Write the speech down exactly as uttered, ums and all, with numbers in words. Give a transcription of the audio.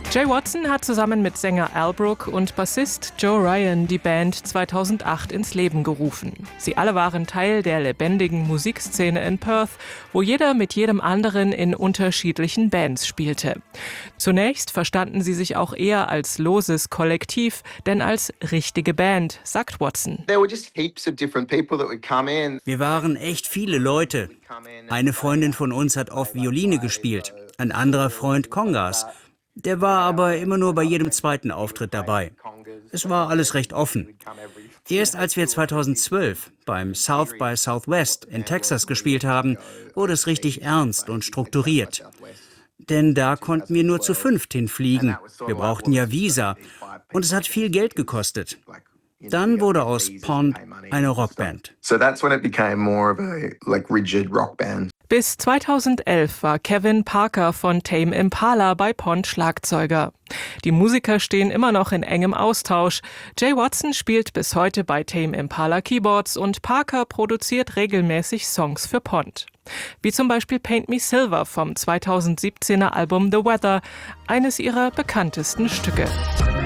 Jay Watson hat zusammen mit Sänger Al Brook und Bassist Joe Ryan die Band zweitausendacht ins Leben gerufen. Sie alle waren Teil der lebendigen Musikszene in Perth, wo jeder mit jedem anderen in unterschiedlichen Bands spielte. Zunächst verstanden sie sich auch eher als loses Kollektiv, denn als richtige Band, sagt Watson. Wir waren echt viele Leute. Eine Freundin von uns hat oft Violine gespielt, ein anderer Freund Congas. Der war aber immer nur bei jedem zweiten Auftritt dabei. Es war alles recht offen. Erst als wir zweitausendzwölf beim South by Southwest in Texas gespielt haben, wurde es richtig ernst und strukturiert. Denn da konnten wir nur zu fünft hinfliegen. Wir brauchten ja Visa und es hat viel Geld gekostet. Dann wurde aus Pond eine Rockband. Bis zweitausendelf war Kevin Parker von Tame Impala bei Pond Schlagzeuger. Die Musiker stehen immer noch in engem Austausch. Jay Watson spielt bis heute bei Tame Impala Keyboards und Parker produziert regelmäßig Songs für Pond. Wie zum Beispiel Paint Me Silver vom zweitausendsiebzehner Album The Weather, eines ihrer bekanntesten Stücke.